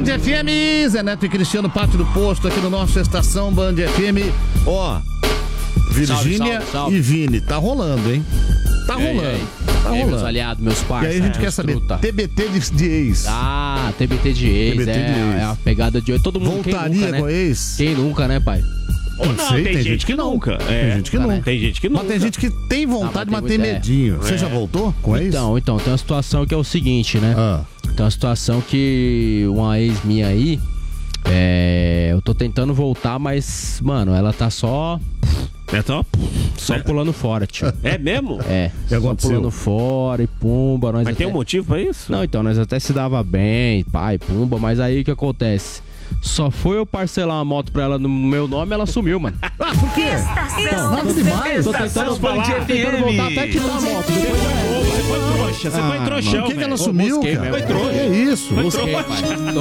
Band FM, Zé Neto e Cristiano, Pátio do Posto, aqui no nosso Estação Band FM. Ó, Virgínia salve. E Vini, tá rolando, hein? Tá rolando. Tá rolando. Meus aliados, meus E parceiros. aí a gente quer saber, TBT de ex. Ah, TBT de ex, TBT de ex. É a pegada de hoje. Todo mundo Voltaria quem nunca, com né? ex? Quem nunca, né, pai? Ou não, sei, tem gente que nunca. Tem gente que nunca. Tem gente que nunca. Mas tem gente que tem vontade, mas tem muito, medinho. Você já voltou com ex? Então, tem uma situação que é o seguinte, né? Tem uma situação que uma ex minha aí, eu tô tentando voltar, mas, mano, ela tá só pulando fora, tio. É mesmo? Só pulando fora e pumba. Mas tem um motivo pra isso? Não, então, nós até se dava bem, pai, pumba, mas aí o que acontece? Só foi eu parcelar uma moto pra ela no meu nome, ela sumiu, mano. Ah, por quê? Nada demais. Tô tentando voltar até quitar a moto. Você foi trouxa, você foi trouxão. Por que ela sumiu, cara? Foi trouxa. Que isso? Busquei, pai. Tô